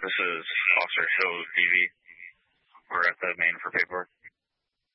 This is Officer Hill TV. We're at the main for paperwork.